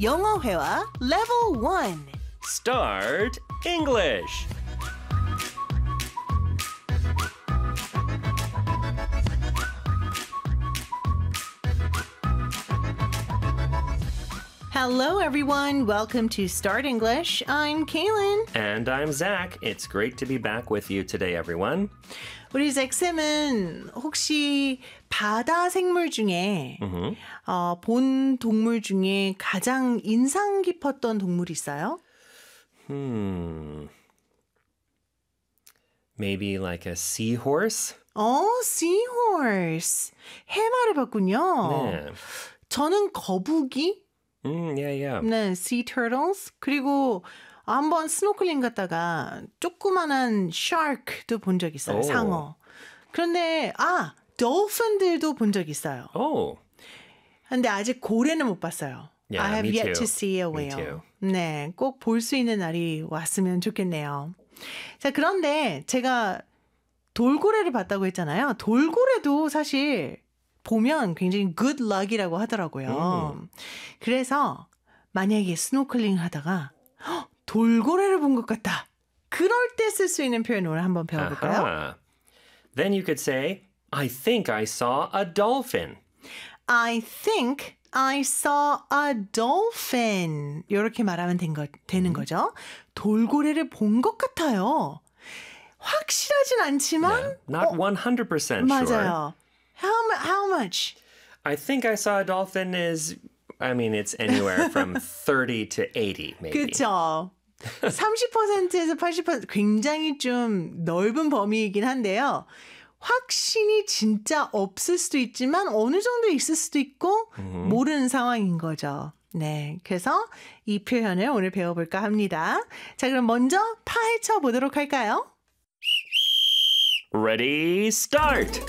영어 회화 Level 1. Start English. Hello, everyone. Welcome to Start English. I'm Kaylin. And I'm Zach. It's great to be back with you today, everyone. 우리 잭쌤은 혹시 바다 생물 중에 본 동물 중에 가장 인상 깊었던 동물이 있어요? Maybe like a seahorse? seahorse. 해마를 봤군요. 네. 저는 거북이, Yeah. 네, sea turtles. 그리고 한번 스노클링 갔다가 조그만한 shark도 본 적 있어요. 오. 상어. 그런데 dolphin들도 본 적 있어요. Oh. 근데 아직 고래는 못 봤어요. Yeah, I have me yet too. to see a Me whale. too. 네, 꼭 볼 수 있는 날이 왔으면 좋겠네요. 자, 그런데 제가 돌고래를 봤다고 했잖아요. 돌고래도 사실 보면 굉장히 good luck이라고 하더라고요. 그래서 만약에 스노클링 하다가 돌고래를 본 것 같다. 그럴 때 쓸 수 있는 표현 오늘 한번 배워볼까요? Aha. Then you could say, I think I saw a dolphin. I think I saw a dolphin. 이렇게 말하면 되는 거죠. 돌고래를 본 것 같아요. 확실하진 않지만 Not 100% sure. 맞아요. How much? I think I saw a dolphin is, it's anywhere from 30 to 80, maybe. 그렇죠. 30%에서 80% 굉장히 좀 넓은 범위이긴 한데요. 확신이 진짜 없을 수도 있지만 어느 정도 있을 수도 있고 모르는 상황인 거죠. 네, 그래서 이 표현을 오늘 배워볼까 합니다. 자, 그럼 먼저 파헤쳐 보도록 할까요? Ready, start!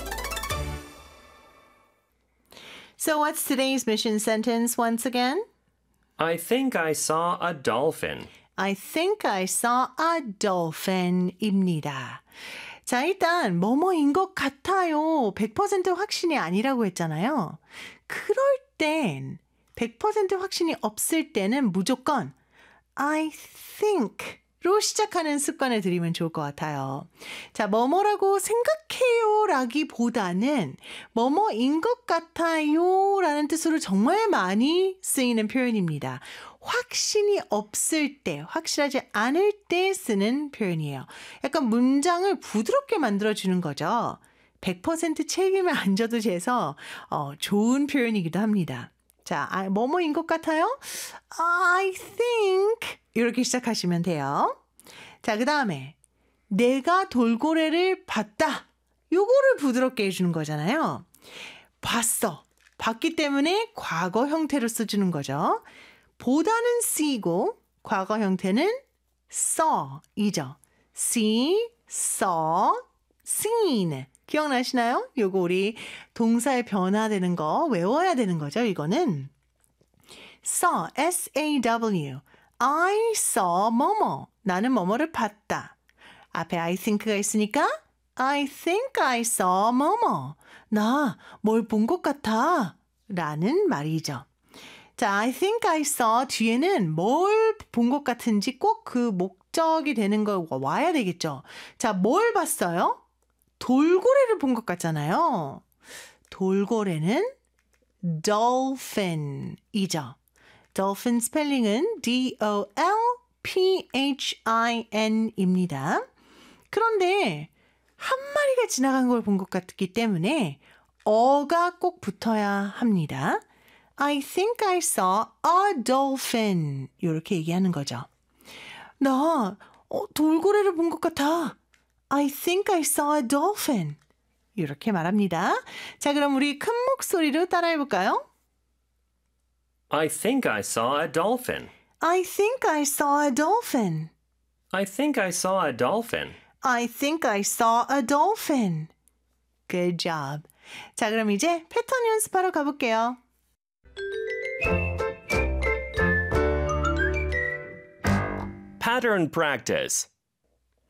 So what's today's mission sentence once again? I think I saw a dolphin. I think I saw a dolphin입니다. 자, 일단 뭐뭐인 것 같아요. 100% 확신이 아니라고 했잖아요. 그럴 땐 100% 확신이 없을 때는 무조건 I think로 시작하는 습관을 들이면 좋을 것 같아요. 자, 뭐뭐라고 생각해요 라기보다는 뭐뭐인 것 같아요 라는 뜻으로 정말 많이 쓰이는 표현입니다. 확신이 없을 때, 확실하지 않을 때 쓰는 표현이에요. 약간 문장을 부드럽게 만들어주는 거죠. 100% 책임을 안 져도 돼서 좋은 표현이기도 합니다. 자, 뭐뭐인 것 같아요? I think 이렇게 시작하시면 돼요. 자, 그 다음에 내가 돌고래를 봤다. 요거를 부드럽게 해주는 거잖아요. 봤어. 봤기 때문에 과거 형태로 써주는 거죠. 보다는 see고 과거 형태는 saw이죠. see, saw, seen. 기억나시나요? 요거 우리 동사의 변화되는 거 외워야 되는 거죠. 이거는 saw, S-A-W. I saw 뭐뭐. 나는 뭐뭐를 봤다. 앞에 I think가 있으니까 I think I saw 뭐뭐. 나 뭘 본 것 같아. 라는 말이죠. 자, I think I saw 뒤에는 뭘 본 것 같은지 꼭 그 목적이 되는 거 와야 되겠죠. 자, 뭘 봤어요? 돌고래를 본 것 같잖아요. 돌고래는 dolphin이죠. dolphin 스펠링은 D-O-L-P-H-I-N입니다. 그런데 한 마리가 지나간 걸 본 것 같기 때문에 어가 꼭 붙어야 합니다. I think I saw a dolphin. 이렇게 얘기하는 거죠. 나 돌고래를 본 것 같아. I think I saw a dolphin. 이렇게 말합니다. 자, 그럼 우리 큰 목소리로 따라해볼까요? I think I saw a dolphin. I think I saw a dolphin. I think I saw a dolphin. I think I saw a dolphin. Good job. 자, 그럼 이제 패턴 연습하러 가볼게요. Pattern practice.